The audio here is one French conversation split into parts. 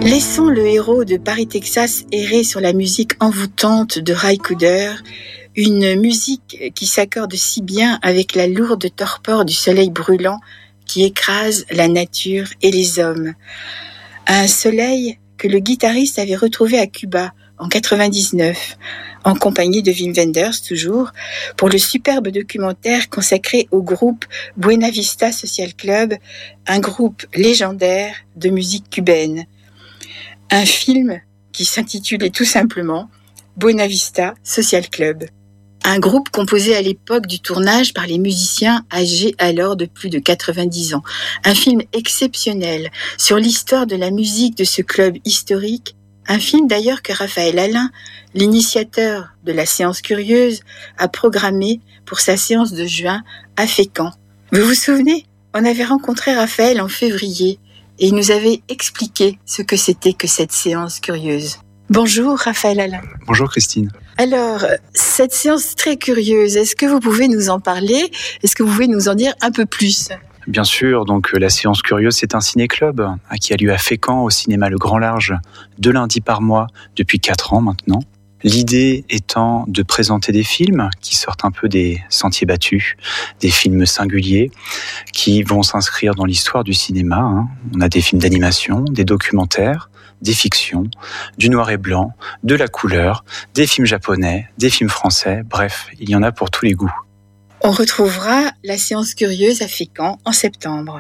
Laissons le héros de Paris, Texas errer sur la musique envoûtante de Ry Cooder, une musique qui s'accorde si bien avec la lourde torpeur du soleil brûlant qui écrase la nature et les hommes. Un soleil que le guitariste avait retrouvé à Cuba en 99, en compagnie de Wim Wenders toujours, pour le superbe documentaire consacré au groupe Buena Vista Social Club, un groupe légendaire de musique cubaine. Un film qui s'intitulait tout simplement Buena Vista Social Club. Un groupe composé à l'époque du tournage par les musiciens âgés alors de plus de 90 ans. Un film exceptionnel sur l'histoire de la musique de ce club historique. Un film d'ailleurs que Raphaël Alain, l'initiateur de la séance curieuse, a programmé pour sa séance de juin à Fécamp. Vous vous souvenez ? On avait rencontré Raphaël en février et il nous avait expliqué ce que c'était que cette séance curieuse. Bonjour Raphaël Alain. Bonjour Christine. Alors, cette séance très curieuse, est-ce que vous pouvez nous en parler ? Est-ce que vous pouvez nous en dire un peu plus ? Bien sûr, donc la séance curieuse, c'est un ciné-club qui a lieu à Fécamp au cinéma Le Grand Large 2 lundis par mois depuis 4 ans maintenant. L'idée étant de présenter des films qui sortent un peu des sentiers battus, des films singuliers qui vont s'inscrire dans l'histoire du cinéma. On a des films d'animation, des documentaires, des fictions, du noir et blanc, de la couleur, des films japonais, des films français, bref, il y en a pour tous les goûts. On retrouvera la séance curieuse à Fécamp en septembre.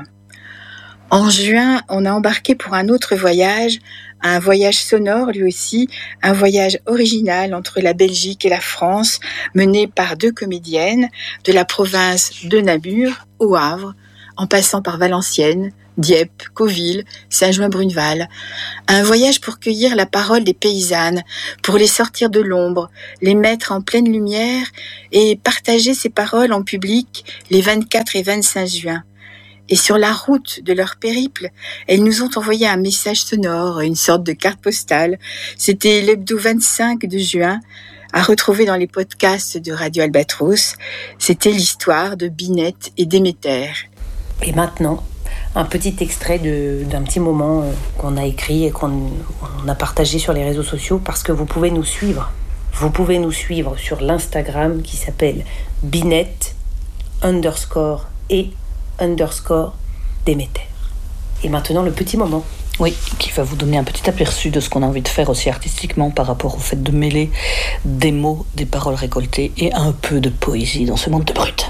En juin, on a embarqué pour un autre voyage, un voyage sonore lui aussi, un voyage original entre la Belgique et la France, mené par 2 comédiennes de la province de Namur au Havre, en passant par Valenciennes, Dieppe, Cauville, Saint-Jouin-Bruneval. Un voyage pour cueillir la parole des paysannes, pour les sortir de l'ombre, les mettre en pleine lumière et partager ces paroles en public les 24 et 25 juin. Et sur la route de leur périple, elles nous ont envoyé un message sonore, une sorte de carte postale. C'était l'hebdo 25 de juin, à retrouver dans les podcasts de Radio Albatros. C'était l'histoire de Binette et Déméter. Et maintenant, un petit extrait d'un petit moment qu'on a écrit et qu'on a partagé sur les réseaux sociaux parce que vous pouvez nous suivre. Vous pouvez nous suivre sur l'Instagram qui s'appelle Binette_et_Déméter. Et maintenant, le petit moment. Oui, qui va vous donner un petit aperçu de ce qu'on a envie de faire aussi artistiquement par rapport au fait de mêler des mots, des paroles récoltées et un peu de poésie dans ce monde de brut.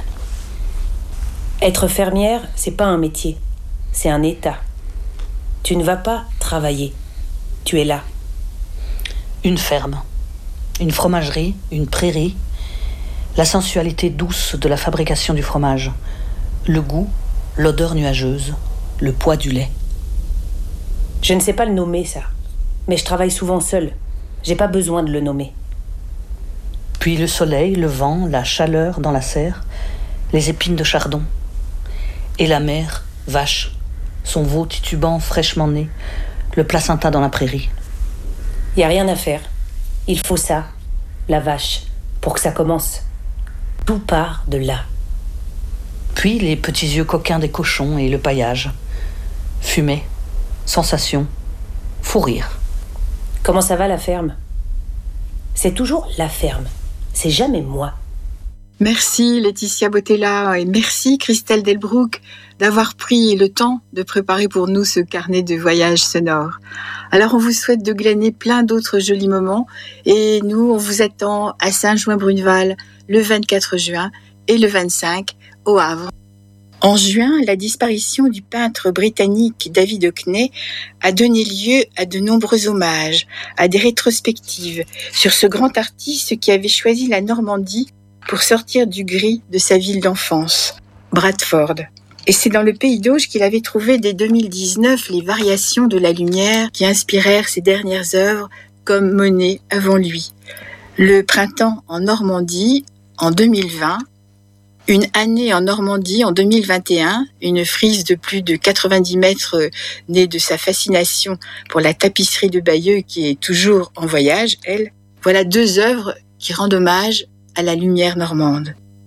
Être fermière, c'est pas un métier, c'est un état. Tu ne vas pas travailler, tu es là. Une ferme, une fromagerie, une prairie, la sensualité douce de la fabrication du fromage, le goût, l'odeur nuageuse, le poids du lait. Je ne sais pas le nommer, ça, mais je travaille souvent seule. J'ai pas besoin de le nommer. Puis le soleil, le vent, la chaleur dans la serre, les épines de chardon. Et la mère, vache, son veau titubant fraîchement né, le placenta dans la prairie. Y a rien à faire. Il faut ça, la vache, pour que ça commence. Tout part de là. Puis les petits yeux coquins des cochons et le paillage. Fumée, sensation, fou rire. Comment ça va la ferme ? C'est toujours la ferme. C'est jamais moi. Merci Laetitia Botella et merci Christelle Delbrouck d'avoir pris le temps de préparer pour nous ce carnet de voyage sonore. Alors on vous souhaite de glaner plein d'autres jolis moments et nous on vous attend à Saint-Jouin-Bruneval le 24 juin et le 25 au Havre. En juin, la disparition du peintre britannique David Hockney a donné lieu à de nombreux hommages, à des rétrospectives sur ce grand artiste qui avait choisi la Normandie pour sortir du gris de sa ville d'enfance, Bradford. Et c'est dans le Pays d'Auge qu'il avait trouvé dès 2019 les variations de la lumière qui inspirèrent ses dernières œuvres comme Monet avant lui. Le printemps en Normandie en 2020, une année en Normandie en 2021, une frise de plus de 90 mètres née de sa fascination pour la tapisserie de Bayeux qui est toujours en voyage, elle. Voilà 2 œuvres qui rendent hommage à la lumière normande.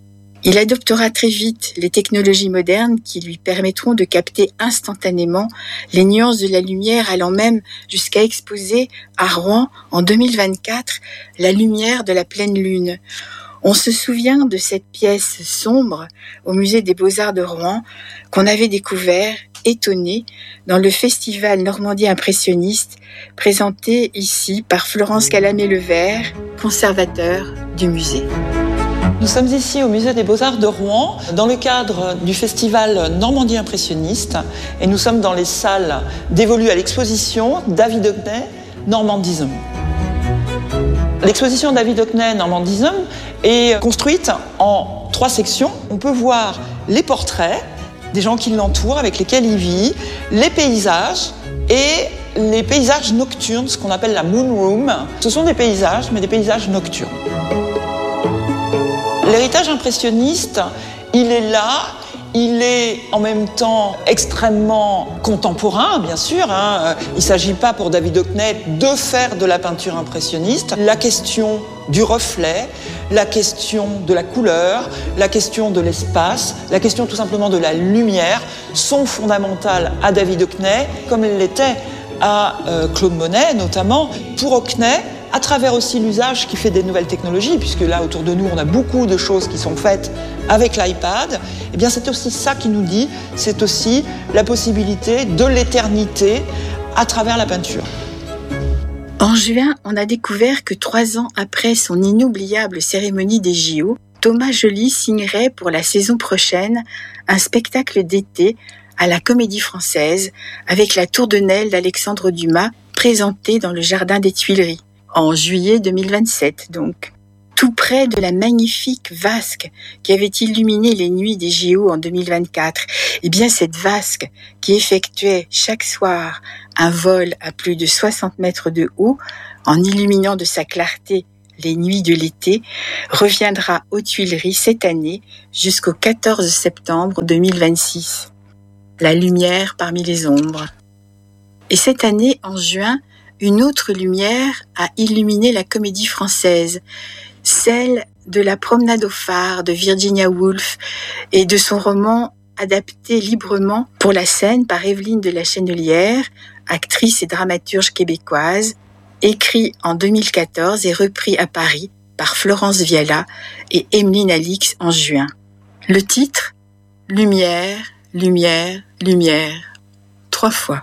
Il adoptera très vite les technologies modernes qui lui permettront de capter instantanément les nuances de la lumière, allant même jusqu'à exposer à Rouen en 2024 la lumière de la pleine lune. On se souvient de cette pièce sombre au musée des Beaux-Arts de Rouen qu'on avait découvert, étonné, dans le festival Normandie impressionniste présenté ici par Florence Calamé-Levert, conservateur du musée. Nous sommes ici au musée des Beaux-Arts de Rouen dans le cadre du festival Normandie impressionniste et nous sommes dans les salles dévolues à l'exposition David Hockney, Normandism. L'exposition David Hockney, Normandism est construite en 3 sections. On peut voir les portraits des gens qui l'entourent, avec lesquels il vit, les paysages et les paysages nocturnes, ce qu'on appelle la Moon Room. Ce sont des paysages, mais des paysages nocturnes. L'héritage impressionniste, il est là, il est en même temps extrêmement contemporain, bien sûr. Il ne s'agit pas pour David Hockney de faire de la peinture impressionniste. La question du reflet, la question de la couleur, la question de l'espace, la question tout simplement de la lumière sont fondamentales à David Hockney, comme elles l'étaient à Claude Monet notamment. Pour Hockney, à travers aussi l'usage qui fait des nouvelles technologies, puisque là, autour de nous, on a beaucoup de choses qui sont faites avec l'iPad, eh bien, c'est aussi ça qui nous dit, c'est aussi la possibilité de l'éternité à travers la peinture. En juin, on a découvert que 3 ans après son inoubliable cérémonie des JO, Thomas Joly signerait pour la saison prochaine un spectacle d'été à la Comédie Française avec la Tour de Nesle d'Alexandre Dumas, présentée dans le Jardin des Tuileries. En juillet 2027, donc. Tout près de la magnifique vasque qui avait illuminé les nuits des JO en 2024. Eh bien, cette vasque qui effectuait chaque soir un vol à plus de 60 mètres de haut, en illuminant de sa clarté les nuits de l'été, reviendra aux Tuileries cette année jusqu'au 14 septembre 2026. La lumière parmi les ombres. Et cette année, en juin, une autre lumière a illuminé la Comédie Française, celle de La Promenade au phare de Virginia Woolf et de son roman adapté librement pour la scène par Evelyne de la Chenelière, actrice et dramaturge québécoise, écrit en 2014 et repris à Paris par Florence Viala et Emeline Alix en juin. Le titre, Lumière, lumière, lumière, 3 fois.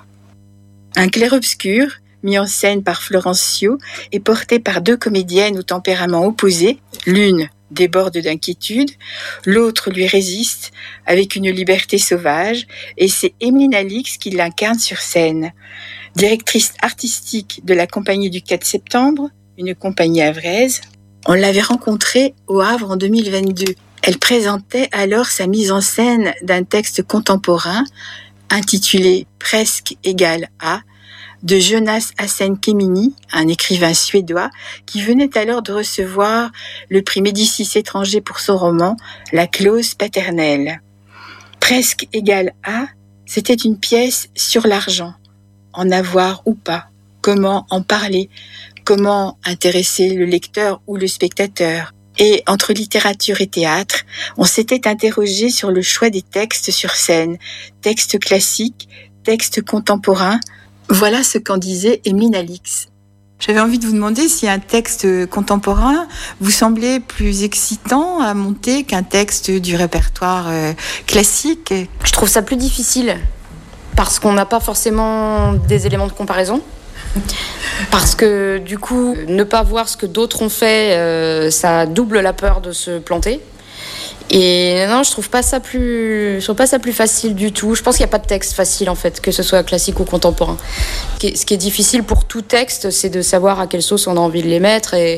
Un clair-obscur, mis en scène par Florence Sio et porté par 2 comédiennes au tempérament opposé. L'une déborde d'inquiétude, l'autre lui résiste avec une liberté sauvage, et c'est Emeline Alix qui l'incarne sur scène. Directrice artistique de la compagnie du 4 septembre, une compagnie havraise, on l'avait rencontrée au Havre en 2022. Elle présentait alors sa mise en scène d'un texte contemporain intitulé « Presque égal à » de Jonas Hassen-Kemini, un écrivain suédois, qui venait alors de recevoir le prix Médicis étranger pour son roman « La clause paternelle ». Presque égal à, c'était une pièce sur l'argent. En avoir ou pas, comment en parler, comment intéresser le lecteur ou le spectateur. Et entre littérature et théâtre, on s'était interrogé sur le choix des textes sur scène, textes classiques, textes contemporains. Voilà ce qu'en disait Emeline Alix. J'avais envie de vous demander si un texte contemporain vous semblait plus excitant à monter qu'un texte du répertoire classique. Je trouve ça plus difficile parce qu'on n'a pas forcément des éléments de comparaison. Parce que du coup, ne pas voir ce que d'autres ont fait, ça double la peur de se planter. Et non, je trouve pas ça plus facile du tout. Je pense qu'il n'y a pas de texte facile en fait, que ce soit classique ou contemporain. Ce qui est difficile pour tout texte, c'est de savoir à quelle sauce on a envie de les mettre et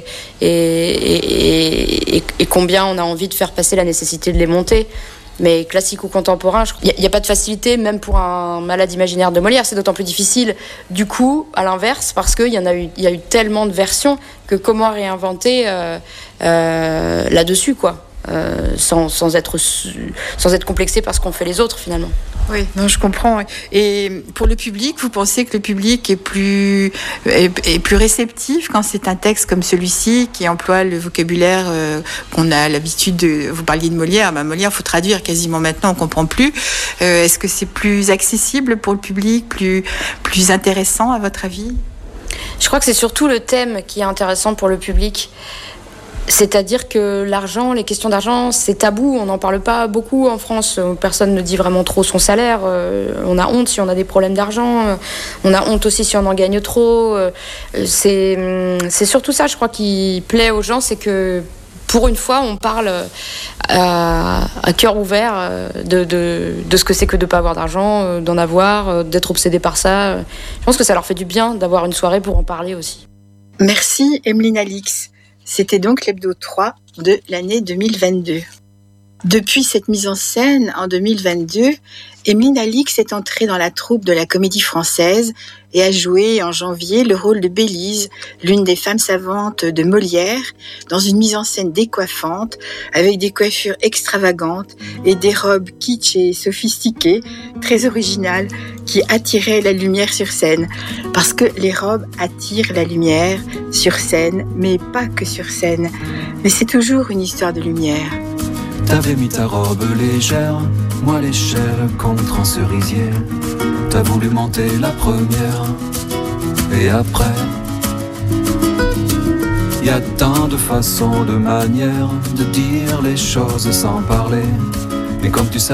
combien on a envie de faire passer la nécessité de les monter. Mais classique ou contemporain, il n'y a pas de facilité, même pour un Malade imaginaire de Molière, c'est d'autant plus difficile. Du coup, à l'inverse, parce qu'il y a eu tellement de versions que comment réinventer là-dessus, quoi. sans être complexé par ce qu'ont fait les autres finalement. Oui, non, je comprends. Et pour le public, vous pensez que le public est plus réceptif quand c'est un texte comme celui-ci qui emploie le vocabulaire qu'on a l'habitude de... Vous parliez de Molière, Molière, il faut traduire quasiment maintenant, on ne comprend plus. Est-ce que c'est plus accessible pour le public, plus intéressant à votre avis ? Je crois que c'est surtout le thème qui est intéressant pour le public. C'est-à-dire que l'argent, les questions d'argent, c'est tabou, on n'en parle pas beaucoup en France. Personne ne dit vraiment trop son salaire. On a honte si on a des problèmes d'argent. On a honte aussi si on en gagne trop. C'est surtout ça, je crois, qui plaît aux gens, c'est que pour une fois, on parle à cœur ouvert de ce que c'est que de ne pas avoir d'argent, d'en avoir, d'être obsédé par ça. Je pense que ça leur fait du bien d'avoir une soirée pour en parler aussi. Merci, Emeline Alix. C'était donc l'Hebdo 3 de l'année 2022. Depuis cette mise en scène en 2022, Emeline Alix est entrée dans la troupe de la Comédie Française et a joué en janvier le rôle de Bélise, l'une des femmes savantes de Molière, dans une mise en scène décoiffante, avec des coiffures extravagantes et des robes kitsch et sophistiquées, très originales, qui attiraient la lumière sur scène. Parce que les robes attirent la lumière sur scène, mais pas que sur scène. Mais c'est toujours une histoire de lumière. T'avais mis ta robe légère, moi l'échelle contre un cerisier. T'as voulu monter la première, et après y a tant de façons, de manières de dire les choses sans parler. Mais comme tu savais